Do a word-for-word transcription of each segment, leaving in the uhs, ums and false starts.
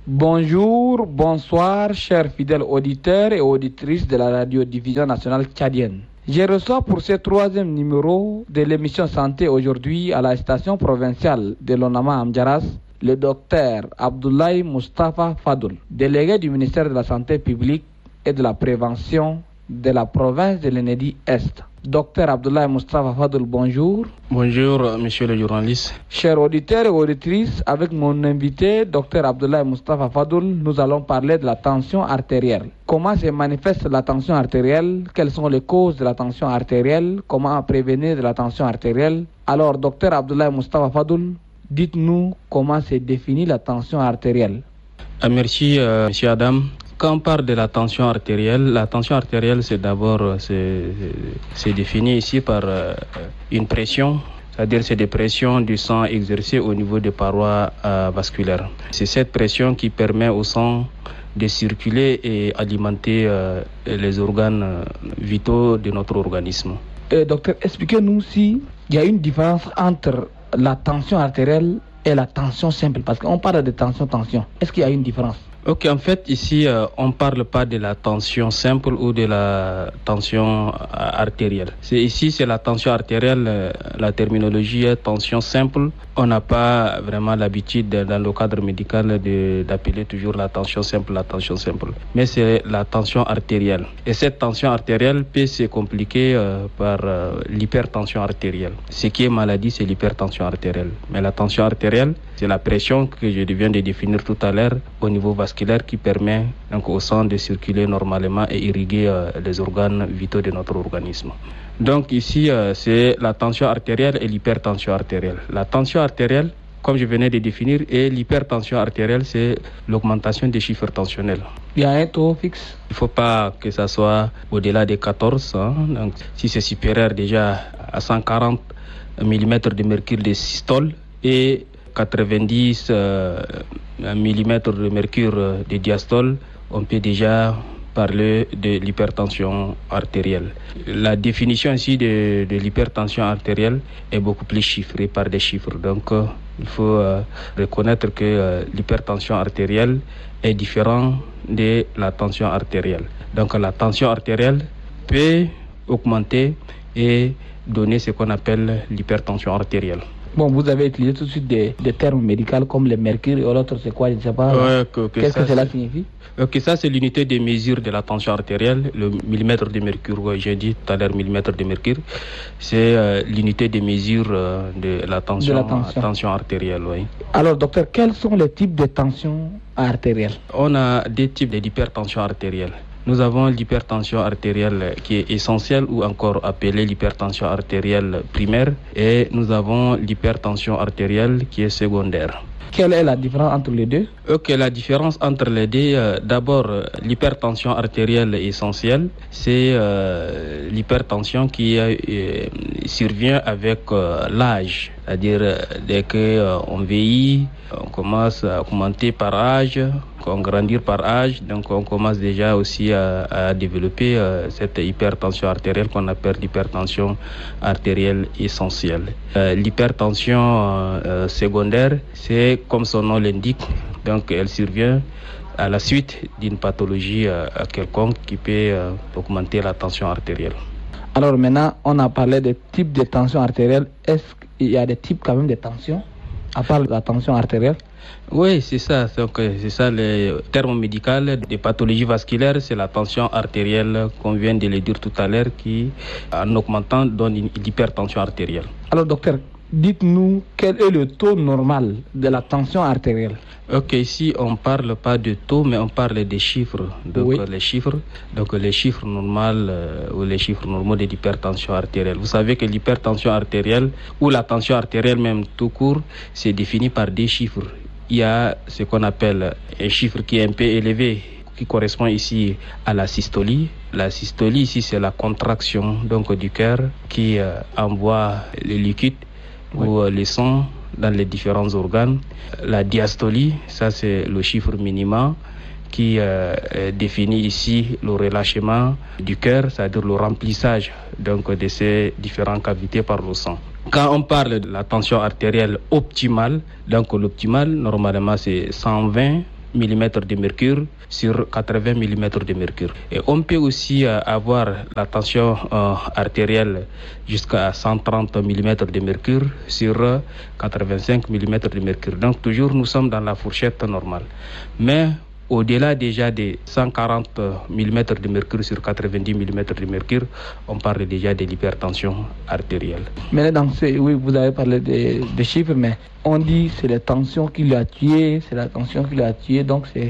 Bonjour, bonsoir, chers fidèles auditeurs et auditrices de la radiodiffusion nationale tchadienne. Je reçois pour ce troisième numéro de l'émission Santé aujourd'hui à la station provinciale de l'Onama Amdjaras, le docteur Abdoulaye Moustapha Fadoul, délégué du ministère de la Santé publique et de la prévention de la province de l'Enedi-Est. Docteur Abdoulaye Moustapha Fadoul, bonjour. Bonjour, monsieur le journaliste. Chers auditeurs et auditrices, avec mon invité, docteur Abdoulaye Moustapha Fadoul, nous allons parler de la tension artérielle. Comment se manifeste la tension artérielle? Quelles sont les causes de la tension artérielle? Comment prévenir de la tension artérielle? Alors, docteur Abdoulaye Moustapha Fadoul, dites-nous comment se définit la tension artérielle. Ah, merci, euh, monsieur Adam. Quand on parle de la tension artérielle, la tension artérielle, c'est d'abord, c'est, c'est défini ici par euh, une pression, c'est-à-dire c'est des pressions du sang exercées au niveau des parois euh, vasculaires. C'est cette pression qui permet au sang de circuler et alimenter euh, les organes euh, vitaux de notre organisme. Euh, docteur, expliquez-nous s'il y a une différence entre la tension artérielle et la tension simple, parce qu'on parle de tension, tension. Est-ce qu'il y a une différence? Ok, en fait, ici, euh, on ne parle pas de la tension simple ou de la tension euh, artérielle. C'est, ici, c'est la tension artérielle, euh, la terminologie est tension simple. On n'a pas vraiment l'habitude, dans le cadre médical, de, d'appeler toujours la tension simple, la tension simple. Mais c'est la tension artérielle. Et cette tension artérielle peut se compliquer euh, par euh, l'hypertension artérielle. Ce qui est maladie, c'est l'hypertension artérielle. Mais la tension artérielle, c'est la pression que je viens de définir tout à l'heure au niveau vasculaire qui permet donc au sang de circuler normalement et irriguer euh, les organes vitaux de notre organisme. Donc ici, euh, c'est la tension artérielle et l'hypertension artérielle. La tension artérielle, comme je venais de définir, et l'hypertension artérielle, c'est l'augmentation des chiffres tensionnels. Il y a un taux fixe? Il ne faut pas que ça soit au-delà de quatorze. Hein. Donc, si c'est supérieur déjà à cent quarante millimètres de mercure de systole et quatre-vingt-dix euh, millimètres de mercure de diastole, on peut déjà parler de l'hypertension artérielle. La définition ici de, de l'hypertension artérielle est beaucoup plus chiffrée par des chiffres. Donc, euh, il faut euh, reconnaître que euh, l'hypertension artérielle est différente de la tension artérielle. Donc, la tension artérielle peut augmenter et donner ce qu'on appelle l'hypertension artérielle. Bon, vous avez utilisé tout de suite des, des termes médicaux comme le mercure et l'autre, c'est quoi? Je ne sais pas. Ouais, que, que Qu'est-ce ça, que cela c'est... signifie? Ok, ça c'est l'unité de mesure de la tension artérielle, le millimètre de mercure. Ouais, j'ai dit tout à l'heure millimètre de mercure. C'est euh, l'unité de mesure euh, de la tension, de la tension. tension artérielle. Oui. Alors, docteur, quels sont les types de tension artérielle? On a deux types d'hypertension artérielle. Nous avons l'hypertension artérielle qui est essentielle ou encore appelée l'hypertension artérielle primaire et nous avons l'hypertension artérielle qui est secondaire. Quelle est la différence entre les deux? Ok, la différence entre les deux, euh, d'abord, euh, l'hypertension artérielle essentielle, c'est euh, l'hypertension qui euh, survient avec euh, l'âge. C'est-à-dire, euh, dès qu'on euh, vieillit, on commence à augmenter par âge, on grandit par âge, donc on commence déjà aussi à, à développer euh, cette hypertension artérielle qu'on appelle l'hypertension artérielle essentielle. Euh, l'hypertension euh, secondaire, c'est comme son nom l'indique, donc elle survient à la suite d'une pathologie euh, quelconque qui peut euh, augmenter la tension artérielle. Alors maintenant, on a parlé des types de tension artérielle. Est-ce qu'il y a des types quand même de tension, à part la tension artérielle? Oui, c'est ça. Donc, c'est ça le terme médical des pathologies vasculaires, c'est la tension artérielle qu'on vient de le dire tout à l'heure qui, en augmentant, donne une hypertension artérielle. Alors docteur, dites-nous quel est le taux normal de la tension artérielle? Ok, ici on ne parle pas de taux, mais on parle des chiffres. Donc oui. les chiffres, donc les chiffres normaux euh, ou les chiffres normaux de l'hypertension artérielle. Vous savez que l'hypertension artérielle ou la tension artérielle même tout court, c'est défini par des chiffres. Il y a ce qu'on appelle un chiffre qui est un peu élevé, qui correspond ici à la systolie. La systolie ici c'est la contraction donc du cœur qui euh, envoie le liquide oui. ou euh, le sang dans les différents organes. La diastolie, ça c'est le chiffre minimum qui euh, définit ici le relâchement du cœur, c'est-à-dire le remplissage donc, de ces différentes cavités par le sang. Quand on parle de la tension artérielle optimale, donc l'optimal normalement c'est cent vingt millimètres de mercure sur quatre-vingts millimètres de mercure. Et on peut aussi euh, avoir la tension euh, artérielle jusqu'à cent trente millimètres de mercure sur euh, quatre-vingt-cinq millimètres de mercure. Donc toujours nous sommes dans la fourchette normale. Mais au-delà déjà des cent quarante millimètres de mercure sur quatre-vingt-dix millimètres de mercure, on parle déjà de l'hypertension artérielle. Mais dans ces, oui, vous avez parlé des de chiffres, mais on dit que c'est la tension qui l'a tué, c'est la tension qui l'a tué, donc c'est...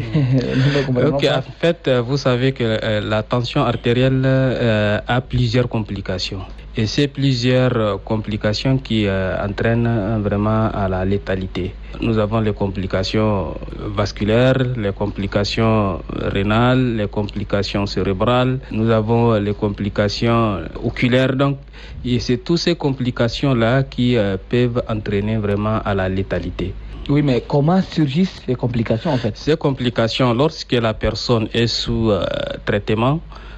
Ok, en fait, vous savez que euh, la tension artérielle euh, a plusieurs complications. Et c'est plusieurs complications qui euh, entraînent vraiment à la létalité. Nous avons les complications vasculaires, les complications rénales, les complications cérébrales, nous avons les complications oculaires. Donc, et c'est toutes ces complications-là qui euh, peuvent entraîner vraiment à la létalité. Oui, mais comment surgissent ces complications en fait? Ces complications, lorsque la personne est sous euh, traitement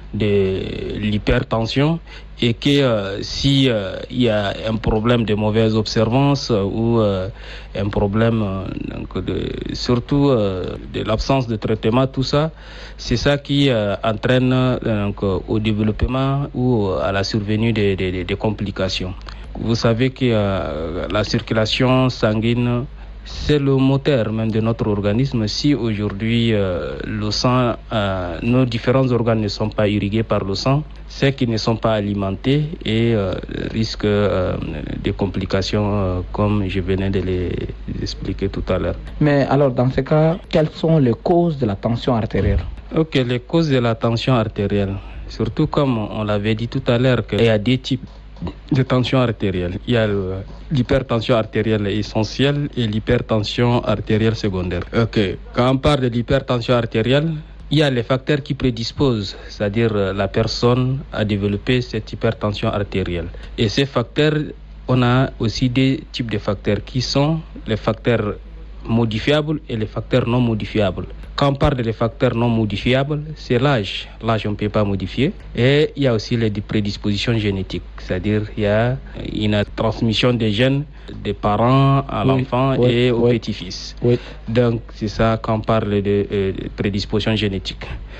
de l'hypertension et que euh, si euh, il y a un problème de mauvaise observance euh, ou euh, un problème euh, donc de, surtout euh, de l'absence de traitement, tout ça, c'est ça qui euh, entraîne euh, donc, au développement ou à la survenue des, des, des complications. Vous savez que euh, la circulation sanguine, c'est le moteur même de notre organisme. Si aujourd'hui euh, le sang, euh, nos différents organes ne sont pas irrigués par le sang, c'est qu'ils ne sont pas alimentés et euh, risquent euh, des complications euh, comme je venais de les expliquer tout à l'heure. Mais alors dans ce cas, quelles sont les causes de la tension artérielle? Ok, les causes de la tension artérielle, surtout comme on l'avait dit tout à l'heure, qu'il y a des types de tension artérielle. Il y a l'hypertension artérielle essentielle et l'hypertension artérielle secondaire. Ok, quand on parle de l'hypertension artérielle, il y a les facteurs qui prédisposent, c'est-à-dire la personne à développer cette hypertension artérielle. Et ces facteurs, on a aussi des types de facteurs qui sont les facteurs modifiables et les facteurs non modifiables. Quand on parle des facteurs non modifiables, c'est l'âge. L'âge, on ne peut pas modifier. Et il y a aussi les prédispositions génétiques, c'est-à-dire il y a une transmission des gènes des parents à oui, l'enfant oui, et au oui. petit-fils. Oui. Donc, c'est ça quand on parle de, euh, de prédispositions génétiques.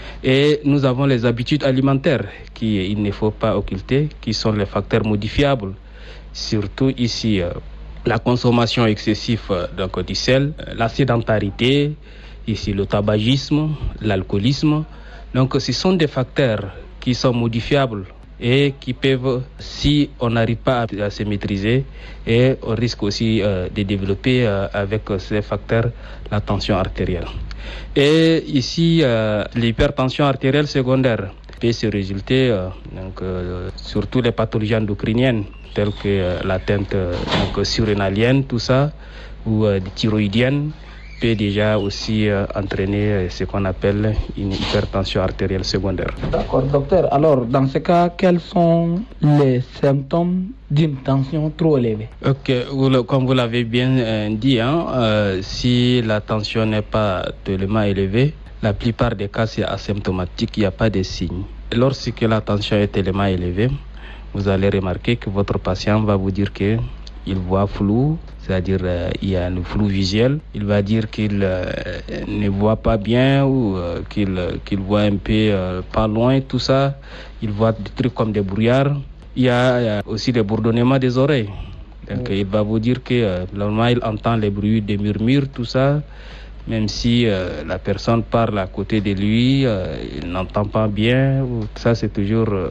Et nous avons les habitudes alimentaires qu'il ne faut pas occulter, qui sont les facteurs modifiables. Surtout ici, euh, la consommation excessive euh, donc, du sel, euh, la sédentarité, ici le tabagisme, l'alcoolisme. Donc ce sont des facteurs qui sont modifiables et qui peuvent, si on n'arrive pas à, à se maîtriser, et on risque aussi euh, de développer euh, avec ces facteurs la tension artérielle. Et ici, euh, l'hypertension artérielle secondaire peut se résulter euh, donc, euh, surtout les pathologies endocriniennes telles que euh, l'atteinte euh, donc, surrénalienne, tout ça, ou euh, thyroïdienne, peut déjà aussi euh, entraîner euh, ce qu'on appelle une hypertension artérielle secondaire. D'accord, docteur. Alors, dans ce cas, quels sont les symptômes d'une tension trop élevée? Ok, vous, comme vous l'avez bien euh, dit, hein, euh, si la tension n'est pas tellement élevée, la plupart des cas, c'est asymptomatique, il n'y a pas de signes. Lorsque la tension est tellement élevée, vous allez remarquer que votre patient va vous dire que il voit flou, c'est-à-dire euh, il y a le flou visuel. Il va dire qu'il euh, ne voit pas bien ou euh, qu'il, qu'il voit un peu euh, pas loin, tout ça. Il voit des trucs comme des brouillards. Il y a, il y a aussi le bourdonnement des oreilles. Donc oui. Il va vous dire que euh, normalement il entend les bruits des murmures, tout ça. Même si euh, la personne parle à côté de lui, euh, il n'entend pas bien. Ça, c'est toujours euh,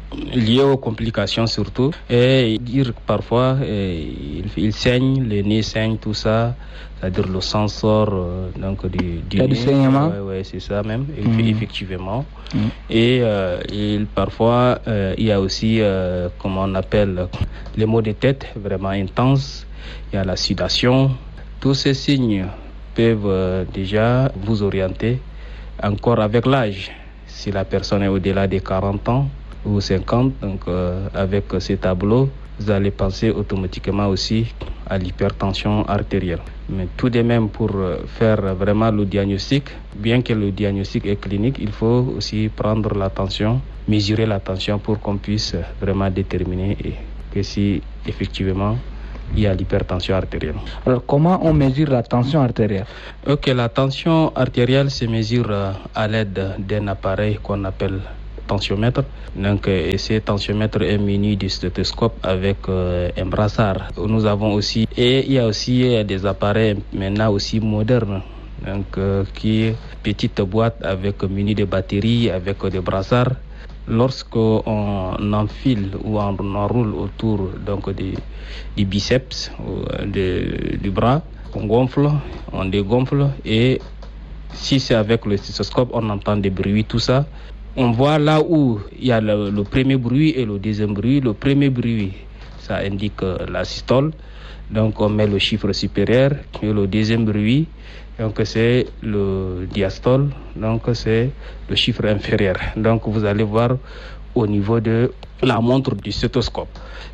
lié aux complications surtout. Et dire parfois, euh, il, il saigne, le nez saigne, tout ça. C'est-à-dire le sang sort euh, donc du, du nez. Du saignement. Ouais, ouais, c'est ça même, mmh. effectivement. Mmh. Et euh, il, parfois, euh, il y a aussi, euh, comment on appelle, les maux de tête vraiment intenses. Il y a la sudation. Tous ces signes peuvent euh, déjà vous orienter encore avec l'âge. Si la personne est au-delà des quarante ans ou cinquante, donc euh, avec ces tableaux, vous allez penser automatiquement aussi à l'hypertension artérielle. Mais tout de même, pour faire vraiment le diagnostic, bien que le diagnostic est clinique, il faut aussi prendre la tension, mesurer la tension pour qu'on puisse vraiment déterminer que si effectivement il y a l'hypertension artérielle. Alors, comment on mesure la tension artérielle? Ok, la tension artérielle se mesure à l'aide d'un appareil qu'on appelle tensiomètre. Donc, et ce tensiomètre est muni du stéthoscope avec euh, un brassard. Nous avons aussi, et il y a aussi des appareils maintenant aussi modernes. Donc, euh, qui est petite boîte avec muni de batteries, avec des brassards. Lorsqu'on enfile ou on enroule autour donc des, des biceps de, du bras, on gonfle, on dégonfle, et si c'est avec le stéthoscope, on entend des bruits, tout ça. On voit là où il y a le, le premier bruit et le deuxième bruit. Le premier bruit, ça indique la systole. Donc on met le chiffre supérieur. Et le deuxième bruit, donc c'est le diastole. Donc c'est le chiffre inférieur. Donc vous allez voir au niveau de la montre du stéthoscope.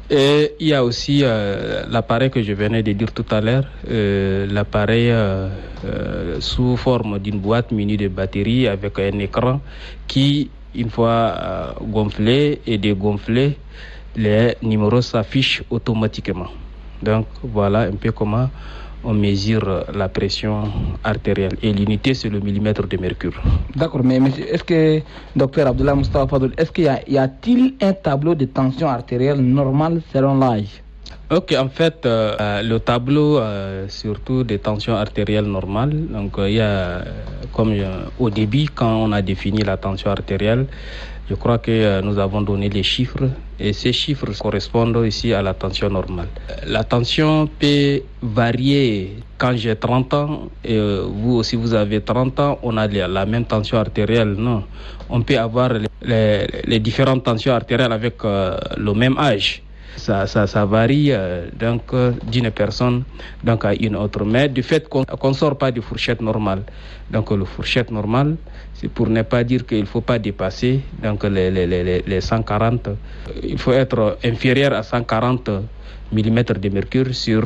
Et il y a aussi euh, l'appareil que je venais de dire tout à l'heure, euh, l'appareil euh, euh, sous forme d'une boîte munie de batterie avec un écran qui, une fois euh, gonflé et dégonflé, les numéros s'affichent automatiquement. Donc voilà un peu comment on mesure la pression artérielle. Et l'unité, c'est le millimètre de mercure. D'accord, mais monsieur, est-ce que, docteur Abdullah Moustapha Fadoul, est-ce qu'il y a, y a-t-il un tableau de tension artérielle normale selon l'âge? Ok, en fait, euh, le tableau, euh, surtout des tensions artérielles normales, donc il euh, y a, comme euh, au début, quand on a défini la tension artérielle, je crois que euh, nous avons donné les chiffres, et ces chiffres correspondent ici à la tension normale. La tension peut varier. Quand j'ai trente ans, et euh, vous aussi vous avez trente ans, on a la même tension artérielle. Non, on peut avoir les, les, les différentes tensions artérielles avec euh, le même âge. Ça, ça, ça varie euh, donc euh, d'une personne donc à une autre. Mais du fait qu'on ne sort pas de fourchette normale. Donc le fourchette normale, c'est pour ne pas dire qu'il ne faut pas dépasser donc les, les, les, les cent quarante. Il faut être inférieur à cent quarante millimètres de mercure sur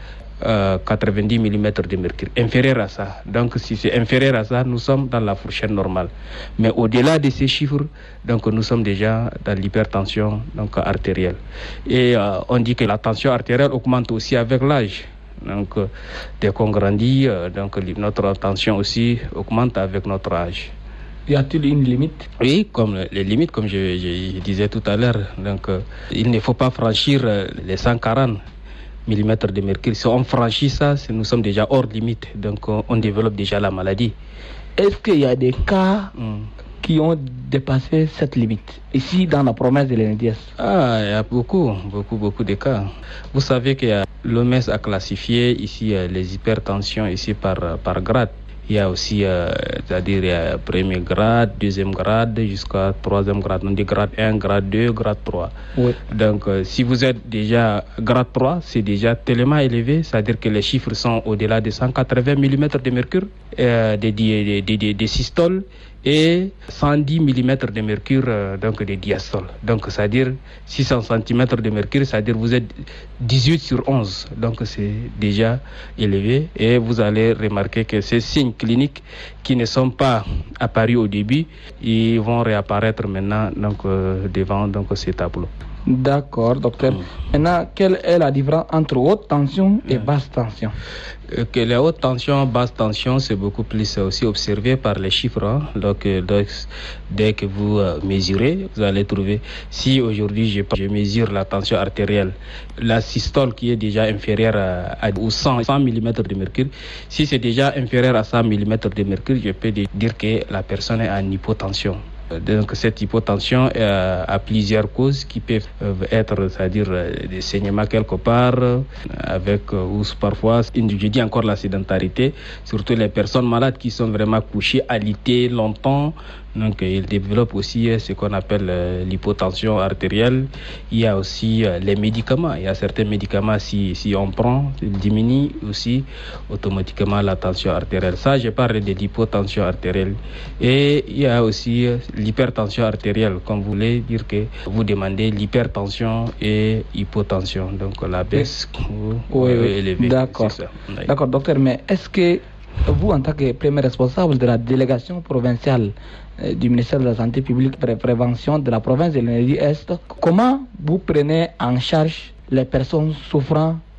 euh, quatre-vingt-dix millimètres de mercure. Inférieur à ça. Donc si c'est inférieur à ça, nous sommes dans la fourchette normale. Mais au-delà de ces chiffres, donc nous sommes déjà dans l'hypertension donc artérielle. Et euh, on dit que la tension artérielle augmente aussi avec l'âge. Donc euh, dès qu'on grandit, euh, donc notre tension aussi augmente avec notre âge. Y a-t-il une limite? Oui, comme les limites, comme je, je, je disais tout à l'heure. Donc euh, il ne faut pas franchir euh, les cent quarante millimètres de mercure. Si on franchit ça, nous sommes déjà hors limite. Donc on, on développe déjà la maladie. Est-ce qu'il y a des cas mm. qui ont dépassé cette limite ici dans la province de l'E N D S? Ah, il y a beaucoup, beaucoup, beaucoup de cas. Vous savez que l'O M S a classifié ici les hypertensions ici par, par grade. Il y a aussi, euh, c'est-à-dire euh, premier grade, deuxième grade, jusqu'à troisième grade. On dit grade un, grade deux, grade trois. Oui. Donc, euh, si vous êtes déjà grade trois, c'est déjà tellement élevé, c'est-à-dire que les chiffres sont au-delà de cent quatre-vingts millimètres de mercure, euh, des, des, des, des, des systoles, et cent dix millimètres de mercure euh, donc de diastole. Donc c'est-à-dire six cents centimètres de mercure, c'est-à-dire vous êtes dix-huit sur onze. Donc c'est déjà élevé, et vous allez remarquer que ces signes cliniques qui ne sont pas apparus au début, ils vont réapparaître maintenant donc euh, devant donc ces tableaux. D'accord, docteur. Mmh. Maintenant, quelle est la différence entre haute tension et mmh. basse tension? euh, Que les hautes tensions, basse tension, c'est beaucoup plus aussi observé par les chiffres. Hein. Donc, euh, donc, dès que vous euh, mesurez, vous allez trouver. Si aujourd'hui je, je mesure la tension artérielle, la systole qui est déjà inférieure à, à ou cent millimètres de mercure, si c'est déjà inférieur à cent millimètres de mercure, je peux dire que la personne est en hypotension. Donc cette hypotension euh, a plusieurs causes qui peuvent être, c'est-à-dire euh, des saignements quelque part, euh, avec euh, ou parfois, je dis encore la sédentarité, surtout les personnes malades qui sont vraiment couchées, alitées longtemps. Donc ils développent aussi ce qu'on appelle euh, l'hypotension artérielle. Il y a aussi euh, les médicaments. Il y a certains médicaments, si, si on prend, ils diminuent aussi automatiquement la tension artérielle. Ça, je parle de l'hypotension artérielle. Et il y a aussi euh, l'hypertension artérielle, comme vous voulez dire que vous demandez l'hypertension et hypotension. Donc la baisse oui, oui, oui. élevée. D'accord. Oui. D'accord, docteur, mais est-ce que vous, en tant que premier responsable de la délégation provinciale euh, du ministère de la Santé publique et de la Prévention de la province de l'E N D Est, comment vous prenez en charge les personnes souffrant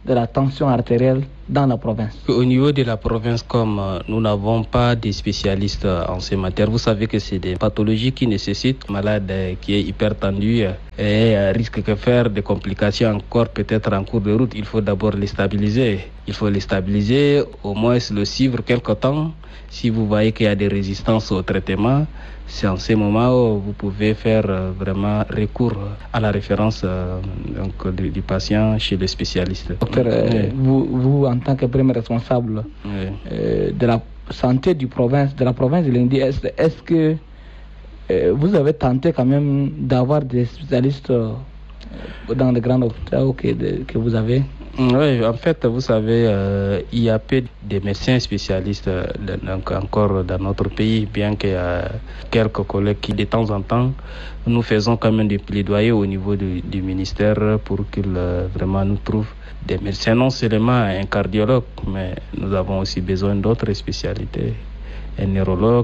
de la tension artérielle dans la province? Au niveau de la province, comme euh, nous n'avons pas de spécialistes euh, en ces matières, vous savez que c'est des pathologies qui nécessitent un malade euh, qui est hypertendu euh, et euh, risque de faire des complications encore peut-être en cours de route. Il faut d'abord les stabiliser. Il faut les stabiliser, au moins le suivre quelque temps. Si vous voyez qu'il y a des résistances au traitement, c'est en ce moment où vous pouvez faire euh, vraiment recours à la référence euh, donc, du, du patient chez le spécialiste. Docteur, euh, oui. vous, vous, en tant que premier responsable oui. euh, de la santé du province, de la province de Lindi, est-ce, est-ce que euh, vous avez tenté quand même d'avoir des spécialistes euh, dans les grands hôpitaux que, de, que vous avez? Oui, en fait, vous savez, euh, il y a peu de médecins spécialistes euh, donc encore dans notre pays, bien qu'il y a quelques collègues qui, de temps en temps, nous faisons quand même des plaidoyers au niveau du, du ministère pour qu'ils euh, vraiment nous trouvent des médecins, non seulement un cardiologue, mais nous avons aussi besoin d'autres spécialités. Un neurologue,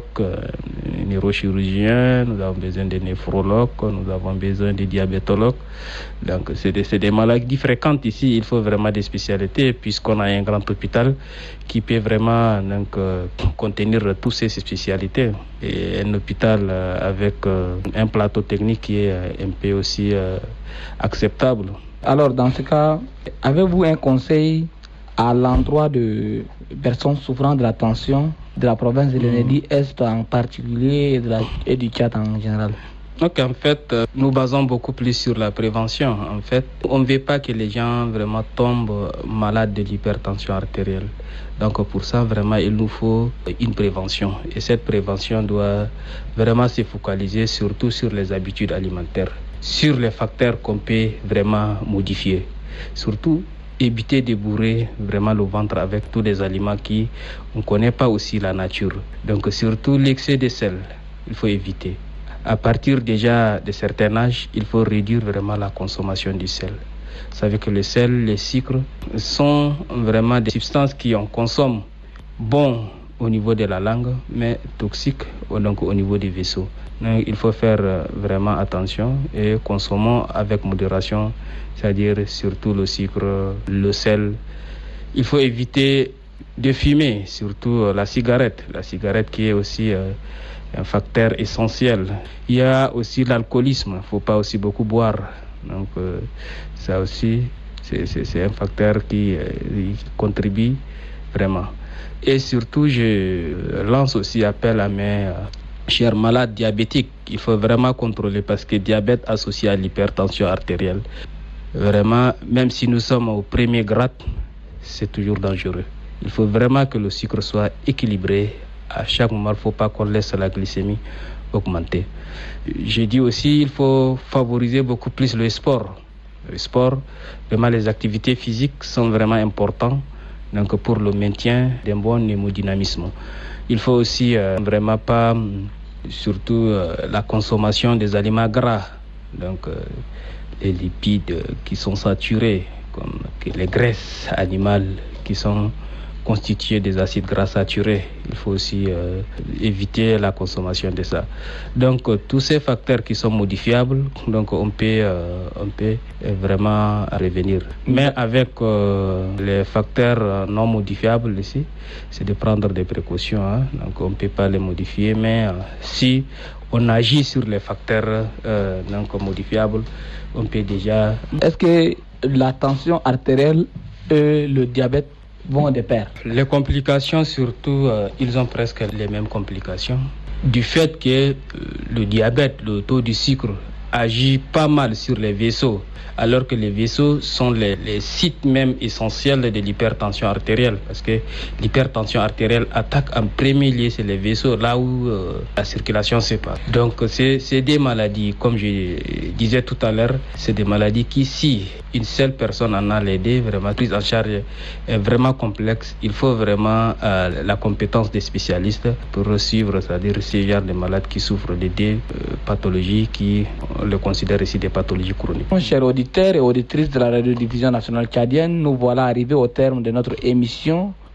un neurochirurgien, nous avons besoin de néphrologues, nous avons besoin de diabétologues. Donc c'est des, c'est des maladies fréquentes ici, il faut vraiment des spécialités puisqu'on a un grand hôpital qui peut vraiment donc, euh, contenir toutes ces spécialités. Et un hôpital euh, avec euh, un plateau technique qui est euh, un peu aussi euh, acceptable. Alors dans ce cas, avez-vous un conseil à l'endroit de personnes souffrant de la tension de la province de l'Ennedi-Est en particulier et, de la, et du Tchad en général? Donc en fait, nous basons beaucoup plus sur la prévention. En fait, on ne veut pas que les gens vraiment tombent malades de l'hypertension artérielle. Donc pour ça, vraiment, il nous faut une prévention. Et cette prévention doit vraiment se focaliser surtout sur les habitudes alimentaires, sur les facteurs qu'on peut vraiment modifier. Surtout, éviter de bourrer vraiment le ventre avec tous les aliments qui on ne connaît pas aussi la nature. Donc surtout l'excès de sel, il faut éviter. À partir déjà de certain âge, il faut réduire vraiment la consommation du sel. Vous savez que le sel, les sucres sont vraiment des substances qui on consomme bon au niveau de la langue, mais toxiques donc au niveau des vaisseaux. Donc, il faut faire vraiment attention et consommons avec modération, c'est-à-dire surtout le sucre, le sel. Il faut éviter de fumer, surtout la cigarette, la cigarette qui est aussi euh, un facteur essentiel. Il y a aussi l'alcoolisme, il ne faut pas aussi beaucoup boire. Donc euh, ça aussi, c'est, c'est, c'est un facteur qui euh, contribue vraiment. Et surtout, je lance aussi appel à mes... Euh, chers malades diabétiques, il faut vraiment contrôler parce que diabète associé à l'hypertension artérielle, vraiment, même si nous sommes au premier grade, c'est toujours dangereux. Il faut vraiment que le sucre soit équilibré. À chaque moment, il ne faut pas qu'on laisse la glycémie augmenter. Je dis aussi qu'il faut favoriser beaucoup plus le sport. Le sport, vraiment les activités physiques sont vraiment importantes donc pour le maintien d'un bon hémodynamisme. Il faut aussi euh, vraiment pas, surtout euh, la consommation des aliments gras, donc euh, les lipides euh, qui sont saturés, comme les graisses animales qui sont constituées des acides gras saturés. Il faut aussi euh, éviter la consommation de ça. Donc euh, tous ces facteurs qui sont modifiables, donc on peut, euh, on peut vraiment revenir. Mais avec euh, les facteurs non modifiables ici, c'est de prendre des précautions. Hein. Donc on ne peut pas les modifier, mais euh, si on agit sur les facteurs euh, non modifiables, on peut déjà... Est-ce que la tension artérielle et le diabète vont de pair? Les complications, surtout, euh, ils ont presque les mêmes complications. Du fait que euh, le diabète, le taux du sucre, agit pas mal sur les vaisseaux, alors que les vaisseaux sont les, les sites même essentiels de l'hypertension artérielle, parce que l'hypertension artérielle attaque en premier lieu c'est les vaisseaux, là où euh, la circulation se passe. Donc c'est, c'est des maladies, comme je disais tout à l'heure, c'est des maladies qui, si une seule personne en a l'aidé, vraiment prise en charge est vraiment complexe. Il faut vraiment euh, la compétence des spécialistes pour suivre, c'est-à-dire ces genres de malades qui souffrent de des euh, pathologies qui on le considère ici des pathologies chroniques. Chers auditeurs et auditrices de la radiodiffusion nationale tchadienne, nous voilà arrivés au terme de notre émission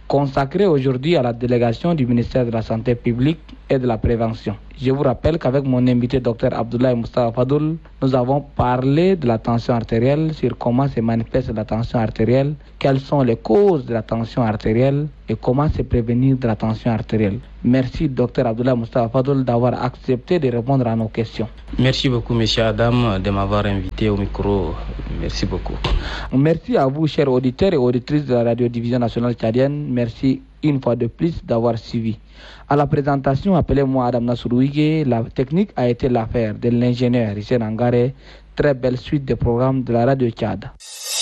consacré aujourd'hui à la délégation du ministère de la Santé publique et de la Prévention. Je vous rappelle qu'avec mon invité Dr Abdoulaye Moustapha Fadoul, nous avons parlé de la tension artérielle, sur comment se manifeste la tension artérielle, quelles sont les causes de la tension artérielle et comment se prévenir de la tension artérielle. Merci Dr Abdoulaye Moustapha Fadoul d'avoir accepté de répondre à nos questions. Merci beaucoup M. Adam de m'avoir invité au micro. Merci beaucoup. Merci à vous chers auditeurs et auditrices de la radiodiffusion nationale tchadienne. Merci une fois de plus d'avoir suivi. À la présentation, appelez-moi Adam Nasrouige. La technique a été l'affaire de l'ingénieur Hissène Angare. Très belle suite de programmes de la radio Tchad.